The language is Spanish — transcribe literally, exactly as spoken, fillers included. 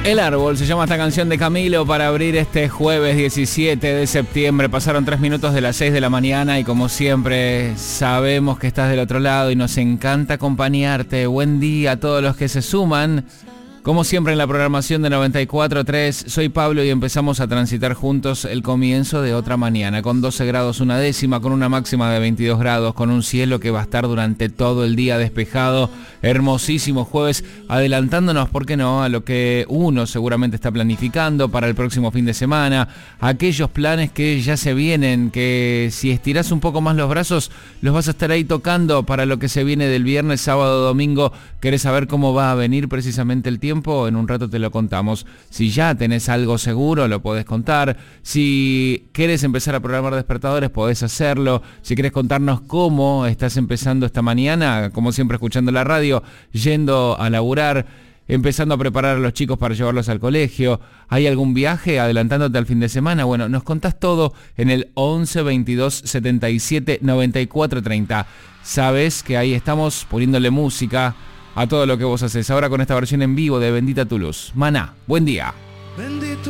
El árbol se llama esta canción de Camilo para abrir este jueves diecisiete de septiembre. Pasaron tres minutos de las seis de la mañana y como siempre sabemos que estás del otro lado y nos encanta acompañarte. Buen día a todos los que se suman. Como siempre en la programación de noventa y cuatro punto tres, soy Pablo y empezamos a transitar juntos el comienzo de otra mañana, con doce grados una décima, con una máxima de veintidós grados, con un cielo que va a estar durante todo el día despejado, hermosísimo jueves, adelantándonos, ¿por qué no?, a lo que uno seguramente está planificando para el próximo fin de semana, aquellos planes que ya se vienen, que si estirás un poco más los brazos, los vas a estar ahí tocando para lo que se viene del viernes, sábado, domingo. ¿Querés saber cómo va a venir precisamente el tiempo? En un rato te lo contamos. Si ya tenés algo seguro, lo podés contar. Si querés empezar a programar despertadores, podés hacerlo. Si querés contarnos cómo estás empezando esta mañana, como siempre escuchando la radio, yendo a laburar, empezando a preparar a los chicos para llevarlos al colegio. ¿Hay algún viaje adelantándote al fin de semana? Bueno, nos contás todo en el once veintidós setenta y siete noventa y cuatro treinta. Sabes que ahí estamos poniéndole música a todo lo que vos haces. Ahora con esta versión en vivo de Bendita tu luz. Maná, buen día. Bendito